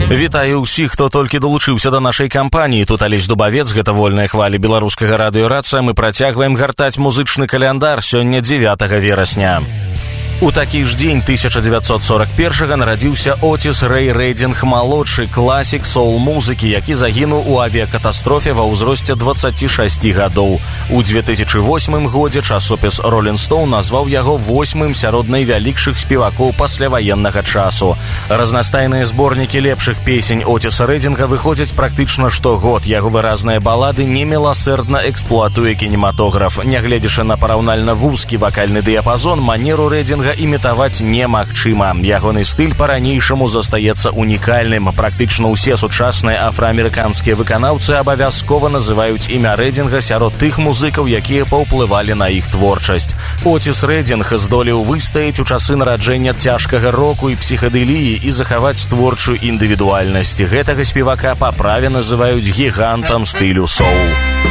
Вітаю ўсіх, хто толькі далучыўся да нашай кампаніі. Тут Алесь Дубавец, гэта вольная хваля беларускага радыёрацыя. Мы працягваем гартаць музычны каляндар. Сёння 9 верасня. У такі ж дзень 1941-га нарадзіўся Отис Рэй Рэйдинг малодшы, класік соул-музыкі, які загінуў у авіякатастрофе ва ўзросце 26 гадоў. У 2008 годзе часопіс Rolling Stone назваў яго 8-м сярод найвялікшых спевакоў пасляваеннага часу. Разнастайныя зборнікі лепшых песень Отиса Рэйдинга выходзяць практычна штогод. Яго выразныя балады неміласэрдна эксплуатуе кінематограф. Нягледзячы на параўнальна вузкі вакальны дыяпазон, манеру Рэйдинга імітаваць немагчыма. Ягоны стыль па-ранейшаму застаецца унікальным. Практычна ўсе сучасныя афраамерыканскія выканаўцы абавязкова называюць імя Рэйдинга сярод тых музыкаў, якія паўплывалі на іх творчасць. Отис Рэйдинг здолеў выстаіць у часы нараджэння цяжкага року і псіхадэліі і захаваць творчую індывідуальнасць. Гэтага спевака па праве называюць гігантам стылю соул.